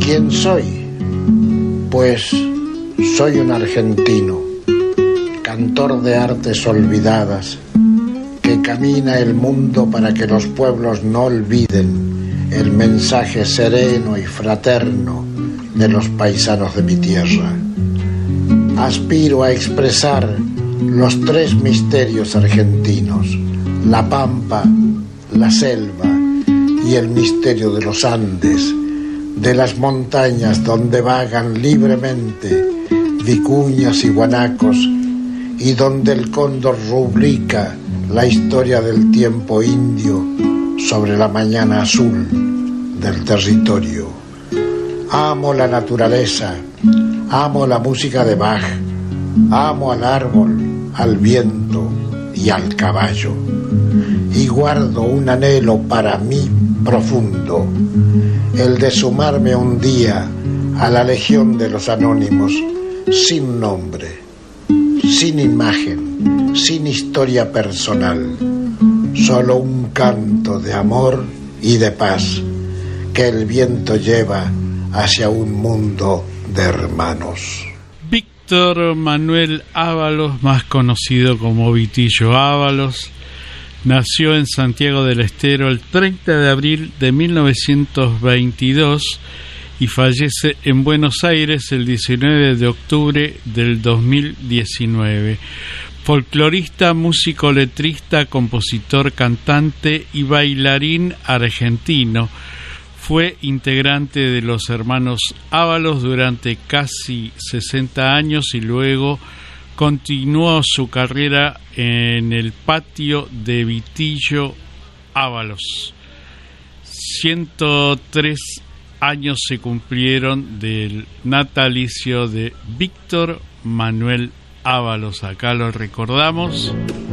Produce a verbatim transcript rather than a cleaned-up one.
¿Quién soy? Pues soy un argentino, cantor de artes olvidadas, que camina el mundo para que los pueblos no olviden el mensaje sereno y fraterno de los paisanos de mi tierra. Aspiro a expresar los tres misterios argentinos: la pampa, la selva y el misterio de los Andes, de las montañas donde vagan libremente vicuñas y guanacos y donde el cóndor rubrica la historia del tiempo indio sobre la mañana azul del territorio. Amo la naturaleza, amo la música de Bach, amo al árbol, al viento y al caballo, y guardo un anhelo para mí profundo, el de sumarme un día a la legión de los anónimos, sin nombre, sin imagen, sin historia personal, solo un canto de amor y de paz que el viento lleva hacia un mundo de hermanos. Víctor Manuel Ábalos, más conocido como Vitillo Ábalos, nació en Santiago del Estero el treinta de abril de mil novecientos veintidós y fallece en Buenos Aires el diecinueve de octubre del dos mil diecinueve. Folclorista, músico, letrista, compositor, cantante y bailarín argentino. Fue integrante de los hermanos Ábalos durante casi sesenta años y luego continuó su carrera en el patio de Vitillo Ábalos. ciento tres años se cumplieron del natalicio de Víctor Manuel Ábalos. Acá lo recordamos.